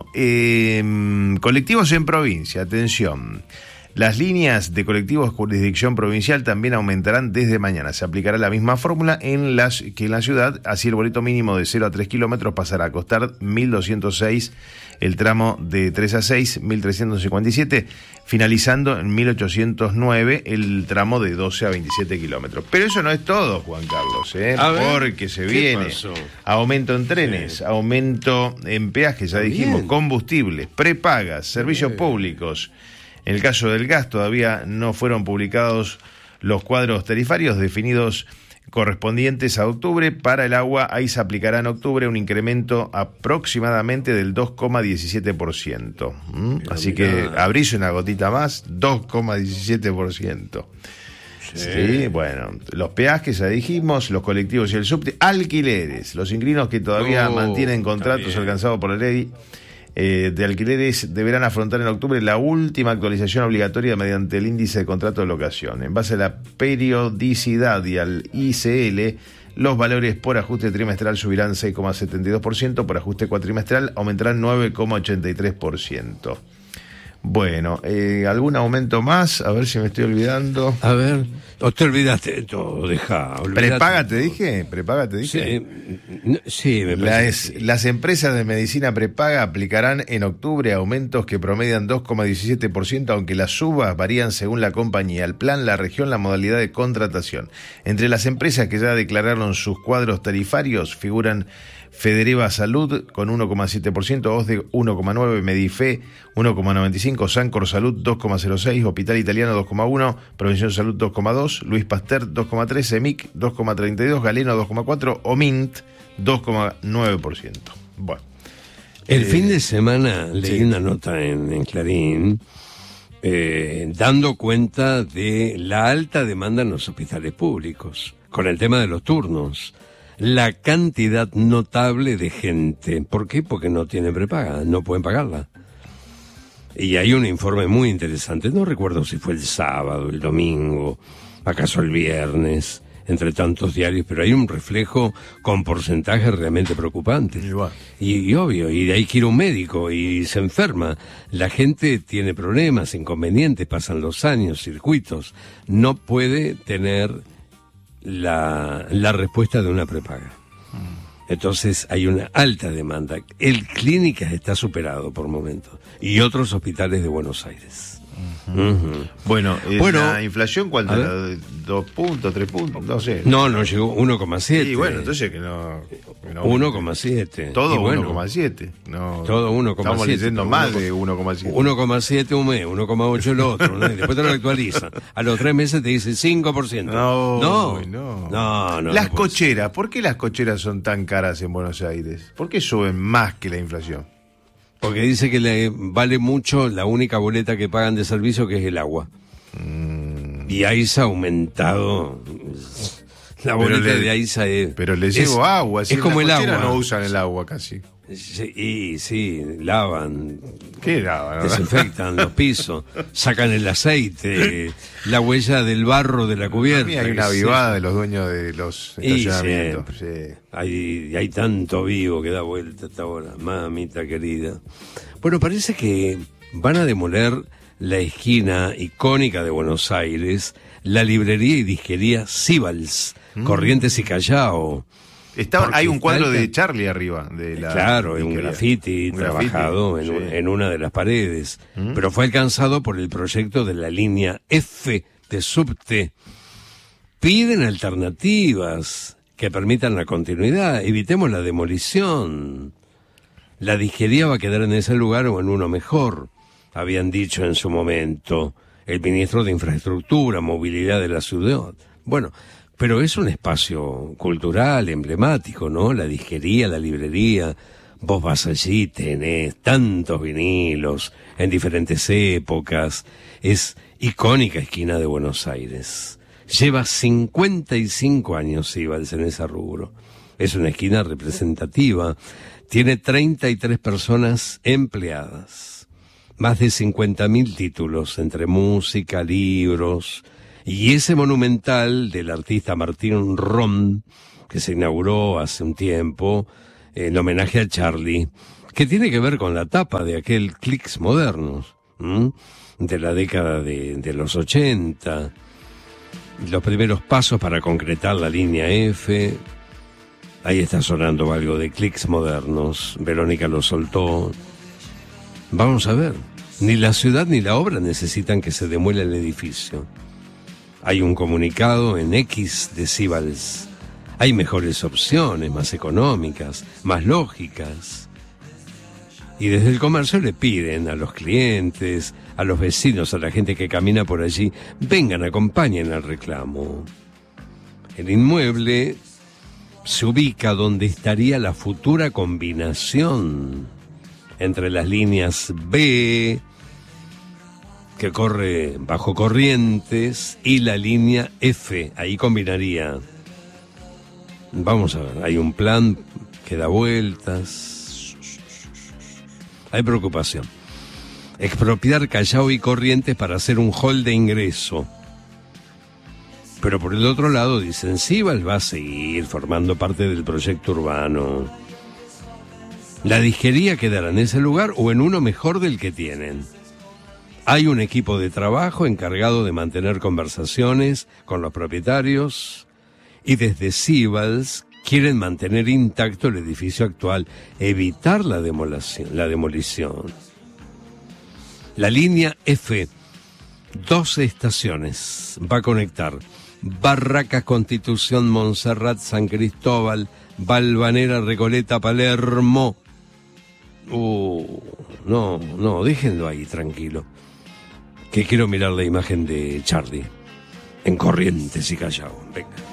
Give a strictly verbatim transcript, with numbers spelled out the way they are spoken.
eh, colectivos en provincia, atención. Las líneas de colectivos jurisdicción provincial también aumentarán desde mañana. Se aplicará la misma fórmula en las, que en la ciudad. Así el boleto mínimo de cero a tres kilómetros pasará a costar mil doscientos seis, el tramo de tres a seis, mil trescientos cincuenta y siete, finalizando en mil ochocientos nueve el tramo de doce a veintisiete kilómetros. Pero eso no es todo, Juan Carlos, ¿eh? Porque se viene pasó? Aumento en trenes, sí. Aumento en peajes, ya dijimos, bien. Combustibles, prepagas, servicios bien. Públicos. En el caso del gas todavía no fueron publicados los cuadros tarifarios definidos correspondientes a octubre. Para el agua, ahí se aplicará en octubre un incremento aproximadamente del dos coma diecisiete por ciento. ¿Mm? Así que abrís una gotita más, dos coma diecisiete por ciento. Sí. Sí, bueno, los peajes ya dijimos, los colectivos y el subte, alquileres, los inquilinos que todavía oh, mantienen contratos alcanzados por la ley Eh, de alquileres deberán afrontar en octubre la última actualización obligatoria mediante el índice de contrato de locación. En base a la periodicidad y al I C L, los valores por ajuste trimestral subirán seis coma setenta y dos por ciento, por ajuste cuatrimestral aumentarán nueve coma ochenta y tres por ciento. Bueno, eh, ¿algún aumento más? A ver si me estoy olvidando. A ver, o te olvidaste de todo, deja. ¿Prepaga te dije? ¿Prepaga te dije? Sí, sí me parece. Las, las empresas de medicina prepaga aplicarán en octubre aumentos que promedian dos coma diecisiete por ciento, aunque las subas varían según la compañía, el plan, la región, la modalidad de contratación. Entre las empresas que ya declararon sus cuadros tarifarios figuran Federeva Salud con uno coma siete por ciento, OSDE uno coma nueve por ciento, Medife uno coma noventa y cinco por ciento, Sancor Salud dos coma cero seis por ciento, Hospital Italiano dos coma uno por ciento, Provención Salud dos coma dos por ciento, Luis Pasteur dos coma tres por ciento, EMIC dos coma treinta y dos por ciento, Galeno dos coma cuatro por ciento, OMINT dos coma nueve por ciento. Bueno. El eh, fin de semana leí sí. una nota en, en Clarín eh, dando cuenta de la alta demanda en los hospitales públicos con el tema de los turnos. La cantidad notable de gente. ¿Por qué? Porque no tienen prepaga, no pueden pagarla. Y hay un informe muy interesante, no recuerdo si fue el sábado, el domingo, acaso el viernes, entre tantos diarios, pero hay un reflejo con porcentajes realmente preocupantes. Y, y obvio, y de ahí quiere un médico y se enferma. La gente tiene problemas, inconvenientes, pasan los años, circuitos. No puede tener La, la respuesta de una prepaga. Entonces hay una alta demanda. El Clínicas está superado por momentos y otros hospitales de Buenos Aires. Uh-huh. Uh-huh. Bueno, eh, bueno, la inflación, ¿cuánto era? ¿Dos puntos, tres puntos? No sé. No, no llegó uno coma siete. Y bueno, entonces que no. no uno coma siete. Todo bueno, uno coma siete. No, todo uno coma siete. Estamos leyendo más de uno coma siete. uno coma siete un mes, uno coma ocho el otro, ¿no? Y después te lo actualizan. A los tres meses te dice cinco por ciento. No, no, no. no, no las no cocheras, ser. ¿Por qué las cocheras son tan caras en Buenos Aires? ¿Por qué suben más que la inflación? Porque dice que le vale mucho la única boleta que pagan de servicio, que es el agua. Mm. Y AISA ha aumentado. La boleta le, de AISA es... Pero le llevo es, agua. Es como el agua. No usan el agua casi. Sí, sí, lavan. ¿Qué lavan? Desinfectan los pisos, sacan el aceite, la huella del barro de la cubierta. A mí hay una avivada de los dueños de los estacionamientos. Sí. Hay, hay tanto vivo que da vuelta hasta ahora, mamita querida. Bueno, parece que van a demoler la esquina icónica de Buenos Aires, la librería y disquería Sibals, mm. Corrientes y Callao. Está, hay un cuadro de Charlie arriba de la claro, un graffiti un trabajado graffiti, en, sí. un, en una de las paredes, ¿Mm? Pero fue alcanzado por el proyecto de la línea F de subte. Piden alternativas que permitan la continuidad, evitemos la demolición. La disquería va a quedar en ese lugar o en uno mejor, habían dicho en su momento el ministro de Infraestructura, Movilidad de la ciudad. Bueno, pero es un espacio cultural, emblemático, ¿no? La disquería, la librería. Vos vas allí, tenés tantos vinilos en diferentes épocas. Es icónica esquina de Buenos Aires. Lleva cincuenta y cinco años Sibals en ese rubro. Es una esquina representativa. Tiene treinta y tres personas empleadas. Más de cincuenta mil títulos entre música, libros. Y ese monumental del artista Martín Ron, que se inauguró hace un tiempo, en homenaje a Charlie, que tiene que ver con la tapa de aquel Clicks Modernos, ¿m? de la década de, de los ochenta, los primeros pasos para concretar la línea F. Ahí está sonando algo de Clicks Modernos, Verónica lo soltó. Vamos a ver, ni la ciudad ni la obra necesitan que se demuela el edificio. Hay un comunicado en X decibels. Hay mejores opciones, más económicas, más lógicas. Y desde el comercio le piden a los clientes, a los vecinos, a la gente que camina por allí, vengan, acompañen al reclamo. El inmueble se ubica donde estaría la futura combinación entre las líneas B, que corre bajo Corrientes, y la línea F. Ahí combinaría. Vamos a ver, hay un plan que da vueltas. Hay preocupación. Expropiar Callao y Corrientes para hacer un hall de ingreso. Pero por el otro lado dicen, Cibal va a seguir formando parte del proyecto urbano. La disquería quedará en ese lugar o en uno mejor del que tienen. Hay un equipo de trabajo encargado de mantener conversaciones con los propietarios y desde Cibals quieren mantener intacto el edificio actual, evitar la demolición, la demolición. La línea F, doce estaciones, va a conectar Barracas, Constitución, Montserrat, San Cristóbal, Valvanera, Recoleta, Palermo. Uh, no, no, déjenlo ahí tranquilo, que quiero mirar la imagen de Charlie en Corrientes y Callao. Venga.